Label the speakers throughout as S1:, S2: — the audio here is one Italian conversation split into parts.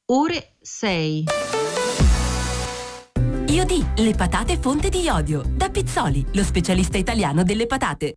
S1: ore 6.
S2: Iodi, le patate fonte di iodio. Da Pizzoli, lo specialista italiano delle patate.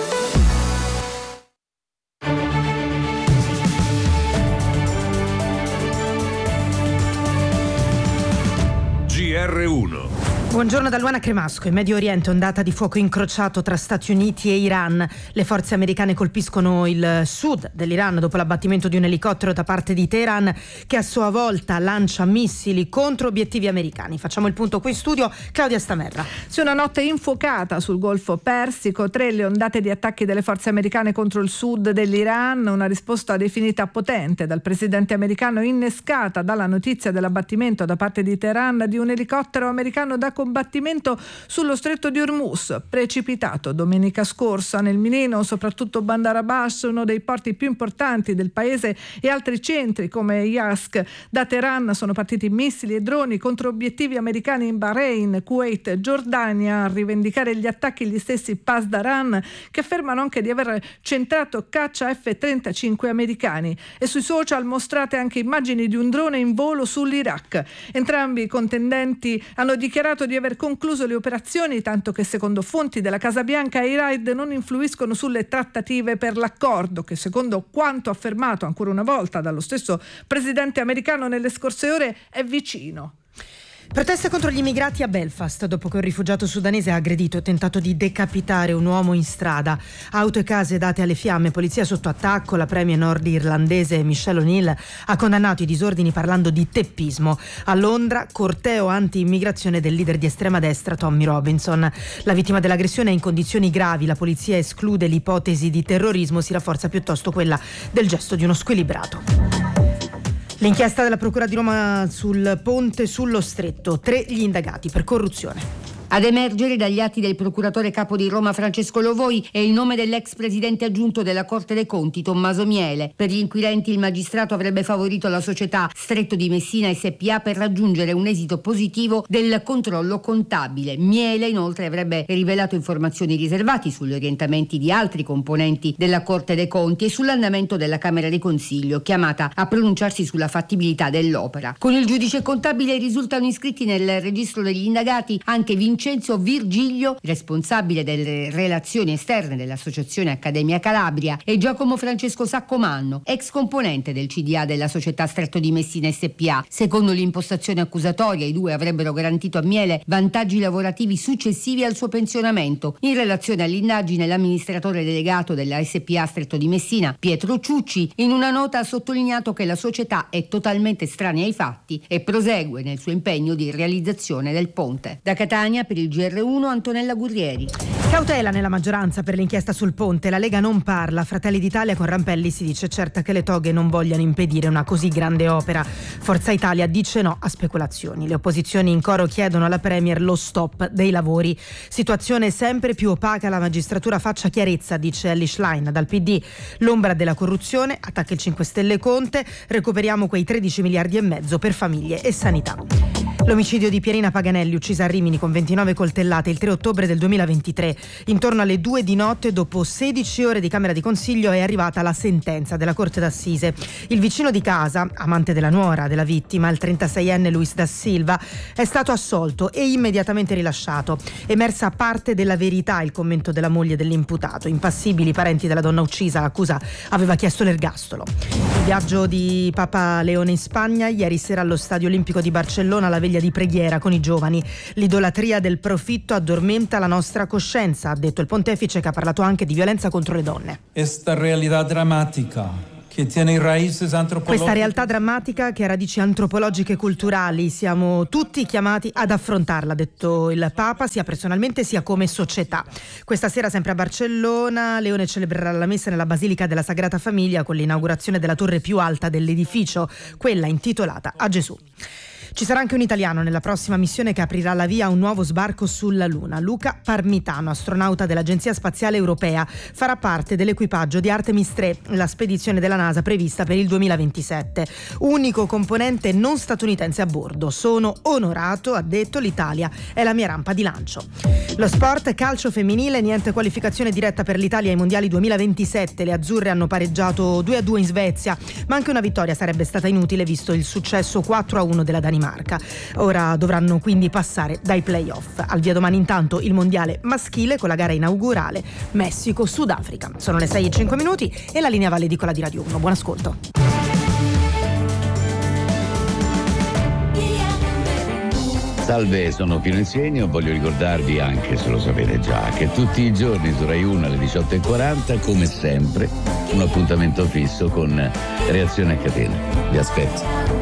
S3: GR1.
S4: Buongiorno da Luana Cremasco. In Medio Oriente ondata di fuoco incrociato tra Stati Uniti e Iran. Le forze americane colpiscono il sud dell'Iran dopo l'abbattimento di un elicottero da parte di Teheran, che a sua volta lancia missili contro obiettivi americani. Facciamo il punto qui in studio. Claudia Stamerra.
S5: C'è una notte infuocata sul Golfo Persico, 3 le ondate di attacchi delle forze americane contro il sud dell'Iran, una risposta definita potente dal presidente americano, innescata dalla notizia dell'abbattimento da parte di Teheran di un elicottero americano da combattimento sullo stretto di Hormuz, precipitato domenica scorsa nel mirino soprattutto Bandar Abbas, uno dei porti più importanti del paese, e altri centri come Yazd. Da Teheran sono partiti missili e droni contro obiettivi americani in Bahrain, Kuwait, Giordania. A rivendicare gli attacchi gli stessi Pasdaran, che affermano anche di aver centrato caccia F-35 americani, e sui social mostrate anche immagini di un drone in volo sull'Iraq. Entrambi i contendenti hanno dichiarato di aver concluso le operazioni, tanto che secondo fonti della Casa Bianca i raid non influiscono sulle trattative per l'accordo, che secondo quanto affermato ancora una volta dallo stesso presidente americano nelle scorse ore è vicino.
S4: Proteste contro gli immigrati a Belfast dopo che un rifugiato sudanese ha aggredito e tentato di decapitare un uomo in strada. Auto e case date alle fiamme, polizia sotto attacco. La premier nordirlandese Michelle O'Neill ha condannato i disordini parlando di teppismo. A Londra, corteo anti-immigrazione del leader di estrema destra Tommy Robinson. La vittima dell'aggressione è in condizioni gravi. La polizia esclude l'ipotesi di terrorismo, si rafforza piuttosto quella del gesto di uno squilibrato. L'inchiesta della Procura di Roma sul ponte sullo Stretto, 3 gli indagati per corruzione.
S6: Ad emergere dagli atti del procuratore capo di Roma Francesco Lovoi è il nome dell'ex presidente aggiunto della Corte dei Conti Tommaso Miele. Per gli inquirenti il magistrato avrebbe favorito la società Stretto di Messina SpA per raggiungere un esito positivo del controllo contabile. Miele inoltre avrebbe rivelato informazioni riservate sugli orientamenti di altri componenti della Corte dei Conti e sull'andamento della Camera di Consiglio, chiamata a pronunciarsi sulla fattibilità dell'opera. Con il giudice contabile risultano iscritti nel registro degli indagati anche Vincenzo Virgilio, responsabile delle relazioni esterne dell'Associazione Accademia Calabria, e Giacomo Francesco Saccomanno, ex componente del CDA della società Stretto di Messina SpA. Secondo l'impostazione accusatoria, i due avrebbero garantito a Miele vantaggi lavorativi successivi al suo pensionamento. In relazione all'indagine, l'amministratore delegato della SpA Stretto di Messina, Pietro Ciucci, in una nota ha sottolineato che la società è totalmente estranea ai fatti e prosegue nel suo impegno di realizzazione del ponte. Da Catania, per il GR1, Antonella Gurrieri.
S4: Cautela nella maggioranza per l'inchiesta sul ponte. La Lega non parla. Fratelli d'Italia con Rampelli si dice certa che le toghe non vogliano impedire una così grande opera. Forza Italia dice no a speculazioni. Le opposizioni in coro chiedono alla Premier lo stop dei lavori. Situazione sempre più opaca. La magistratura faccia chiarezza, dice Elly Schlein dal PD. L'ombra della corruzione, attacca il 5 Stelle Conte. Recuperiamo quei 13 miliardi e mezzo per famiglie e sanità. L'omicidio di Pierina Paganelli, uccisa a Rimini con 29 coltellate il 3 ottobre del 2023. Intorno alle 2 di notte, dopo 16 ore di Camera di Consiglio, è arrivata la sentenza della Corte d'Assise. Il vicino di casa, amante della nuora della vittima, il 36enne Luis da Silva, è stato assolto e immediatamente rilasciato. Emersa parte della verità il commento della moglie dell'imputato. Impassibili i parenti della donna uccisa, l'accusa aveva chiesto l'ergastolo. Il viaggio di Papa Leone in Spagna, ieri sera allo Stadio Olimpico di Barcellona, la veglia di preghiera con i giovani. L'idolatria del profitto addormenta la nostra coscienza, ha detto il pontefice, che ha parlato anche di violenza contro le donne.
S7: Questa realtà drammatica che tiene raíces antropologiche.
S4: Questa realtà drammatica che ha radici antropologiche e culturali, siamo tutti chiamati ad affrontarla, ha detto il Papa, sia personalmente sia come società. Questa sera, sempre a Barcellona, Leone celebrerà la messa nella Basilica della Sagrada Famiglia con l'inaugurazione della torre più alta dell'edificio, quella intitolata a Gesù. Ci sarà anche un italiano nella prossima missione che aprirà la via a un nuovo sbarco sulla Luna. Luca Parmitano, astronauta dell'Agenzia Spaziale Europea, farà parte dell'equipaggio di Artemis 3, la spedizione della NASA prevista per il 2027. Unico componente non statunitense a bordo. Sono onorato, ha detto, l'Italia è la mia rampa di lancio. Lo sport, calcio femminile, niente qualificazione diretta per l'Italia ai mondiali 2027. Le azzurre hanno pareggiato 2-2 in Svezia, ma anche una vittoria sarebbe stata inutile visto il successo 4-1 della Danimarca. Ora dovranno quindi passare dai play-off. Al via domani intanto il mondiale maschile con la gara inaugurale Messico-Sudafrica. Sono le 6:05 e la linea Valle Edicola di Radio 1. Buon ascolto.
S1: Salve, sono Pino Insegno. Voglio ricordarvi, anche se lo sapete già, che tutti i giorni su Rai 1 alle 18:40, come sempre, un appuntamento fisso con Reazione a Catena. Vi aspetto.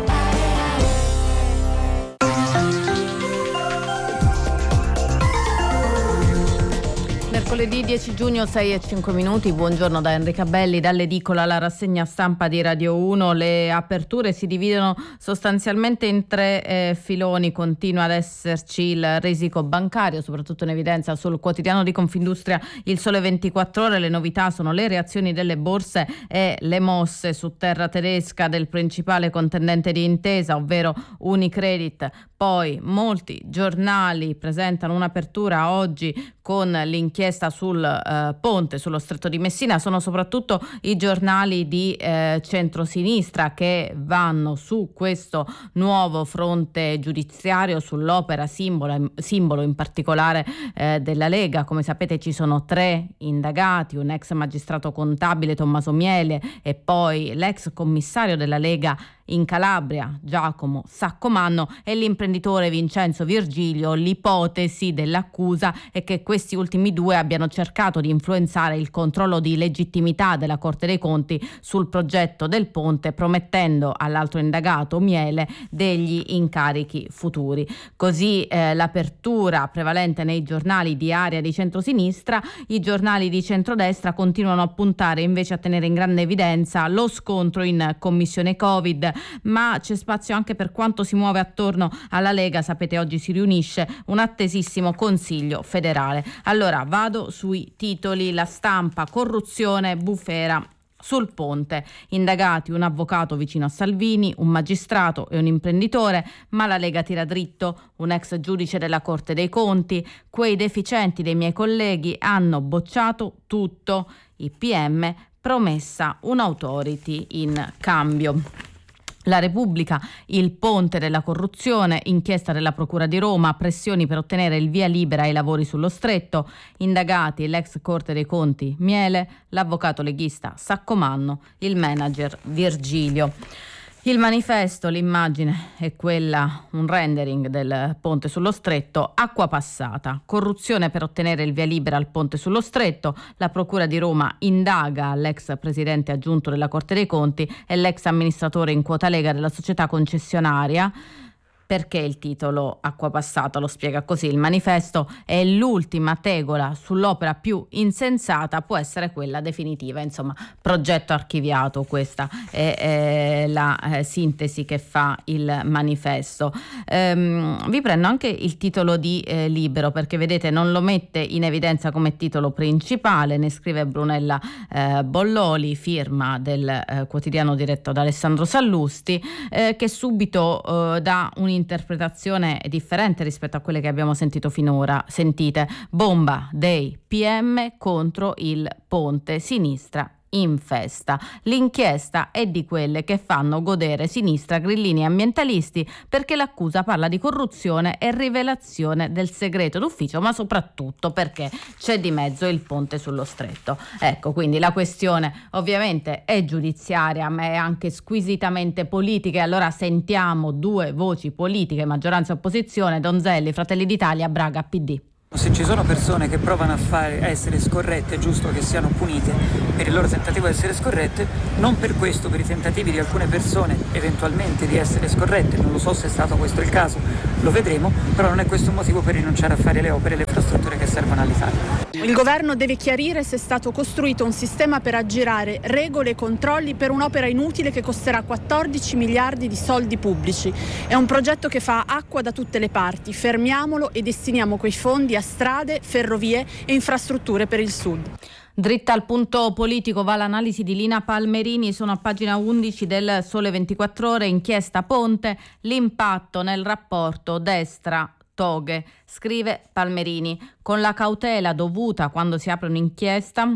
S3: Mercoledì 10 giugno 6:05. Buongiorno da Enrica Belli, dall'edicola alla rassegna stampa di Radio 1. Le aperture si dividono sostanzialmente in tre filoni. Continua ad esserci il risico bancario, soprattutto in evidenza sul quotidiano di Confindustria Il Sole 24 Ore. Le novità sono le reazioni delle borse e le mosse su terra tedesca del principale contendente di intesa, ovvero Unicredit. Poi molti giornali presentano un'apertura oggi con l'inchiesta sul ponte sullo Stretto di Messina. Sono soprattutto i giornali di centrosinistra che vanno su questo nuovo fronte giudiziario sull'opera simbolo in particolare della Lega. Come sapete ci sono 3 indagati, un ex magistrato contabile Tommaso Miele e poi l'ex commissario della Lega in Calabria Giacomo Saccomanno e l'imprenditore Vincenzo Virgilio. L'ipotesi dell'accusa è che questi ultimi 2 abbiano cercato di influenzare il controllo di legittimità della Corte dei Conti sul progetto del ponte, promettendo all'altro indagato Miele degli incarichi futuri. Così l'apertura prevalente nei giornali di area di centrosinistra. I giornali di centrodestra continuano a puntare invece a tenere in grande evidenza lo scontro in commissione Covid, ma c'è spazio anche per quanto si muove attorno alla Lega. Sapete, oggi si riunisce un attesissimo Consiglio federale. Allora vado sui titoli. La Stampa: corruzione, bufera sul ponte, indagati un avvocato vicino a Salvini, un magistrato e un imprenditore, ma la Lega tira dritto, un ex giudice della Corte dei Conti. Quei deficienti dei miei colleghi hanno bocciato tutto, i PM, promessa un'authority in cambio. La Repubblica: il ponte della corruzione, inchiesta della Procura di Roma, pressioni per ottenere il via libera ai lavori sullo Stretto, indagati l'ex Corte dei Conti Miele, l'avvocato leghista Saccomanno, il manager Virgilio. Il Manifesto: l'immagine è quella, un rendering del ponte sullo Stretto, acqua passata, corruzione per ottenere il via libera al ponte sullo Stretto, la Procura di Roma indaga l'ex presidente aggiunto della Corte dei Conti e l'ex amministratore in quota Lega della società concessionaria. Perché il titolo acqua passata? Lo spiega così il Manifesto: è l'ultima tegola sull'opera più insensata, può essere quella definitiva. Insomma, progetto archiviato, questa è la sintesi che fa il Manifesto. Vi prendo anche il titolo di Libero, perché vedete non lo mette in evidenza come titolo principale, ne scrive Brunella Bolloli, firma del quotidiano diretto da Alessandro Sallusti, che subito dà un'interpretazione differente rispetto a quelle che abbiamo sentito finora. Sentite: bomba dei PM contro il ponte, sinistra in festa. L'inchiesta è di quelle che fanno godere sinistra, grillini e ambientalisti, perché l'accusa parla di corruzione e rivelazione del segreto d'ufficio, ma soprattutto perché c'è di mezzo il ponte sullo Stretto. Ecco, quindi la questione ovviamente è giudiziaria, ma è anche squisitamente politica. E allora sentiamo 2 voci politiche, maggioranza e opposizione: Donzelli, Fratelli d'Italia, Braga, PD.
S8: Se ci sono persone che provano a essere scorrette, è giusto che siano punite per il loro tentativo di essere scorrette, non per questo, per i tentativi di alcune persone eventualmente di essere scorrette. Non lo so se è stato questo il caso, lo vedremo, però non è questo un motivo per rinunciare a fare le opere e le infrastrutture che servono all'Italia.
S9: Il governo deve chiarire se è stato costruito un sistema per aggirare regole e controlli per un'opera inutile che costerà 14 miliardi di soldi pubblici. È un progetto che fa acqua da tutte le parti. Fermiamolo e destiniamo quei fondi a strade, ferrovie e infrastrutture per il Sud.
S3: Dritta al punto politico va l'analisi di Lina Palmerini, sono a pagina 11 del Sole 24 Ore, inchiesta Ponte, l'impatto nel rapporto destra-toghe, scrive Palmerini. Con la cautela dovuta quando si apre un'inchiesta,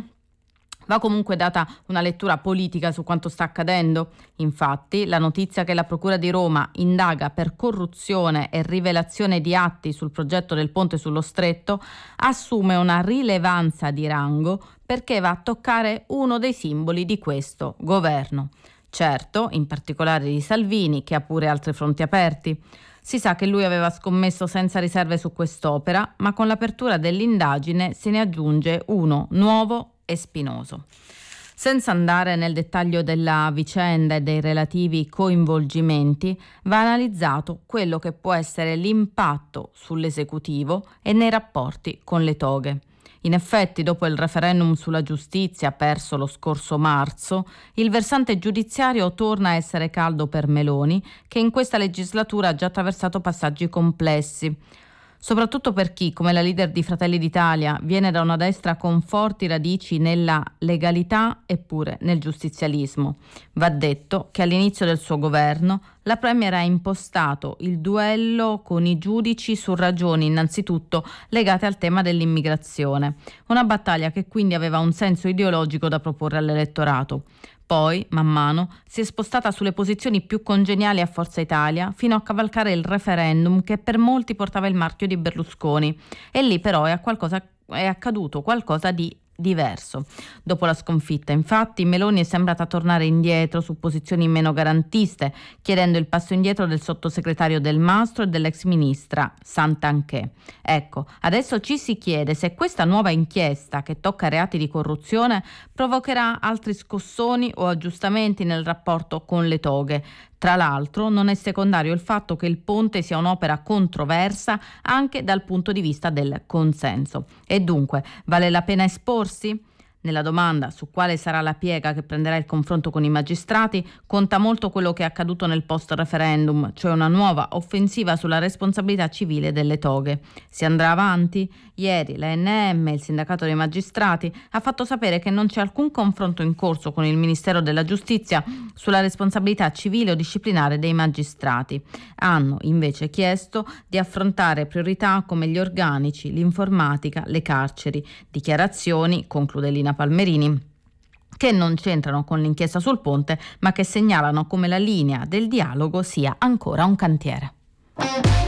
S3: va comunque data una lettura politica su quanto sta accadendo. Infatti, la notizia che la Procura di Roma indaga per corruzione e rivelazione di atti sul progetto del ponte sullo Stretto assume una rilevanza di rango perché va a toccare uno dei simboli di questo governo. Certo, in particolare di Salvini, che ha pure altri fronti aperti. Si sa che lui aveva scommesso senza riserve su quest'opera, ma con l'apertura dell'indagine se ne aggiunge uno nuovo e spinoso. Senza andare nel dettaglio della vicenda e dei relativi coinvolgimenti, va analizzato quello che può essere l'impatto sull'esecutivo e nei rapporti con le toghe. In effetti, dopo il referendum sulla giustizia perso lo scorso marzo, il versante giudiziario torna a essere caldo per Meloni, che in questa legislatura ha già attraversato passaggi complessi. Soprattutto per chi, come la leader di Fratelli d'Italia, viene da una destra con forti radici nella legalità eppure nel giustizialismo. Va detto che all'inizio del suo governo la Premier ha impostato il duello con i giudici su ragioni innanzitutto legate al tema dell'immigrazione, una battaglia che quindi aveva un senso ideologico da proporre all'elettorato. Poi, man mano, si è spostata sulle posizioni più congeniali a Forza Italia fino a cavalcare il referendum che per molti portava il marchio di Berlusconi. E lì però è accaduto qualcosa di diverso. Dopo la sconfitta, infatti, Meloni è sembrata tornare indietro su posizioni meno garantiste, chiedendo il passo indietro del sottosegretario Del Mastro e dell'ex ministra Santanchè. Ecco, adesso ci si chiede se questa nuova inchiesta che tocca reati di corruzione provocherà altri scossoni o aggiustamenti nel rapporto con le toghe. Tra l'altro, non è secondario il fatto che il ponte sia un'opera controversa anche dal punto di vista del consenso. E dunque, vale la pena esporsi? Nella domanda su quale sarà la piega che prenderà il confronto con i magistrati, conta molto quello che è accaduto nel post-referendum, cioè una nuova offensiva sulla responsabilità civile delle toghe. Si andrà avanti? Ieri l'ANM, il sindacato dei magistrati, ha fatto sapere che non c'è alcun confronto in corso con il Ministero della Giustizia sulla responsabilità civile o disciplinare dei magistrati. Hanno invece chiesto di affrontare priorità come gli organici, l'informatica, le carceri. Dichiarazioni, conclude Lina Palmerini, che non c'entrano con l'inchiesta sul ponte, ma che segnalano come la linea del dialogo sia ancora un cantiere.